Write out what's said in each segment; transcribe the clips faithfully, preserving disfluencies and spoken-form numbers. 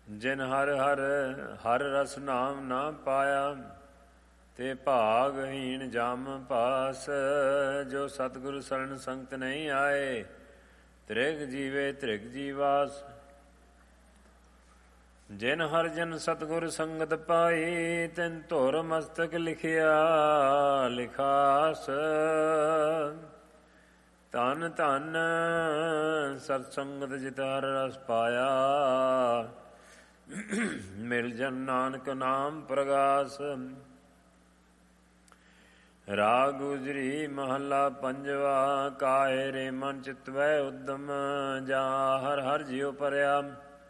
ਜਿਨ ਹਰ ਹਰ ਹਰ ਰਸ ਨਾਮ ਨਾ ਪਾਇਆ, ਤੇ ਭਾਗਹੀਣ ਜਮ ਪਾਸ। ਜੋ ਸਤਿਗੁਰ ਸਰਣ ਸੰਗਤ ਨਹੀਂ ਆਏ, ਤ੍ਰਿਗ ਜੀਵੇ ਤ੍ਰਿਗ ਜੀਵਾਸ। ਜਿਨ ਹਰ ਜਨ ਸਤਿਗੁਰ ਸੰਗਤ ਪਾਈ, ਤਿਨ ਧੁਰ ਮਸਤਕ ਲਿਖਿਆ ਲਿਖਾਸ। ਧਨ ਧਨ ਸਤ ਸੰਗਤ ਜਿਤ ਹਰ ਰਸ ਪਾਇਆ, ਮਿਲ ਜਨ ਨਾਨਕ ਨਾਮ ਪ੍ਰਗਾਸ। ਰਾਗ ਗੁਜਰੀ ਮਹੱਲਾ ਪੰਜਵਾ। ਕਾਹੇ ਰੇ ਮਨ ਚਿਤਵੈ ਉਦਮ, ਜਾ ਹਰ ਹਰ ਜਿਉ ਭਰਿਆ।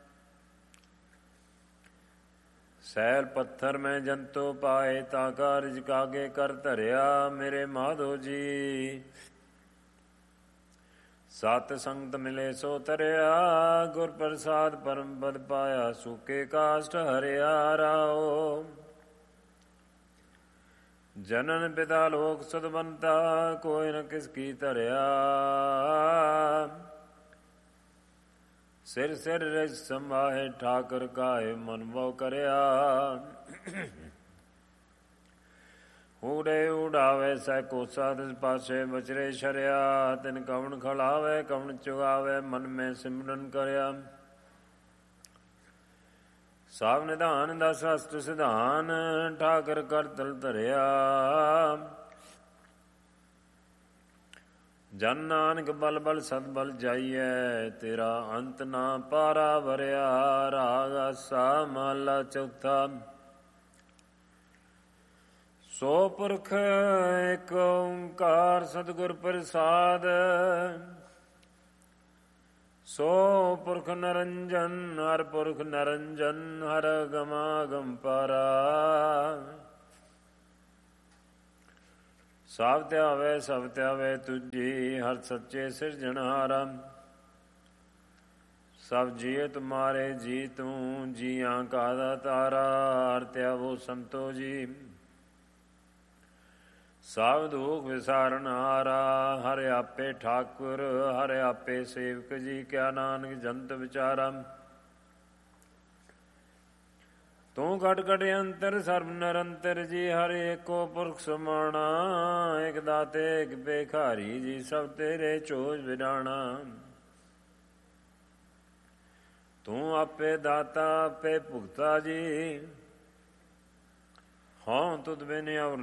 ਸੈਲ ਪੱਥਰ ਮੈਂ ਜੰਤੋ ਪਾਏ, ਤਾ ਕਾਰਜ ਕਾਗੇ ਕਰ ਧਰਿਆ। ਮੇਰੇ ਮਾਧੋ ਜੀ ਸਤ ਸੰਗਤ ਮਿਲੇ ਸੋ ਤਰਿਆ, ਗੁਰ ਪ੍ਰਸਾਦ ਪਰਮ ਪਦ ਪਾਇਆ। ਸੂਕੇ ਕਾਸ਼ਟ ਹਰਿਆ ਰਾਓ, ਜਨਨ ਪਿਤਾ ਲੋਕ ਸਦਵੰਤਾ। ਕੋਈ ਨ ਕਿਸ ਕੀ ਧਰਿਆ, ਸਿਰ ਸਿਰ ਰਿਜ ਸੰਭਾਹੇ। ਠਾਕਰ ਕਾਹੇ ਮਨ ਮੋ ਕਰਿਆ, ਊੜੇ ਉਡਾਵੇ ਸਹਿ ਕੋਸਾ। ਤਿਸ ਪਾਸੇ ਬਚਰੇ ਸ਼ਰਿਆ, ਤਿਨ ਕਵਣ ਖਲਾਵੇ ਕਵਣ ਚੁਗਾਵੇ। ਮਨ ਮੈਂ ਸਿਮਰਨ ਕਰਿਆ, ਸਭ ਨਿਧਾਨ ਦਸ ਅਸਟ ਸਿਧਾਨ। ਠਾਕਰ ਕਰ ਤਲ ਧਰਿਆ, ਜਨ ਨਾਨਕ ਬਲ ਬਲ ਸਦ ਬਲ ਜਾਈਐ। ਤੇਰਾ ਅੰਤ ਨਾ ਪਾਰਾ ਭਰਿਆ। ਰਾਗ ਆਸਾ ਮਹਲਾ ਚੌਥਾ। ਸੋ ਪੁਰਖ ਏਕ ਓੰਕਾਰ ਸਤਿਗੁਰ ਪ੍ਰਸਾਦ, ਸੋ ਪੁਰਖ ਨਰੰਜਨ ਹਰ ਪੁਰਖ ਨਰੰਜਨ। ਹਰ ਗਮਾਗਮ ਪਾਰਾ, ਸਭ ਧਿਆਵੇ ਸਭ ਧਿਆਵੇ ਤੁਝੀ। ਹਰ ਸੱਚੇ ਸਿਰਜਣਹਾਰਾ, ਸਭ ਜੀਅ ਤੁਮਾਰੇ ਜੀ ਤੂੰ। ਜੀਆਂ ਕਾ ਦਾਤਾਰਾ, ਹਰ ਧਿਆਵੋ ਸੰਤੋ ਜੀ। ਸਭ ਦੁਖ ਵਿਸਾਰਨ ਹਾਰਾ, ਹਰਿ ਆਪੇ ਠਾਕੁਰ। ਹਰਿ ਆਪੇ ਸੇਵਕ ਜੀ, ਕਿਆ ਨਾਨਕ ਜੰਤ ਵਿਚਾਰਾ। ਤੂੰ ਘਟ ਘਟ ਅੰਤਰ ਸਰਬ ਨਿਰੰਤਰ ਜੀ। ਹਰਿ ਏਕੋ ਪੁਰਖ ਸਮਾਣਾ, ਇਕ ਦਾਤੇ ਇਕ ਭੇਖਾਰੀ ਜੀ। ਸਭ ਤੇਰੇ ਚੋਜ ਵਿਡਾਣਾ, ਤੂੰ ਆਪੇ ਦਾਤਾ ਆਪੇ ਭੁਗਤਾ ਜੀ। ਹਾਂ ਤੁਧ ਬਿਨ ਔਰ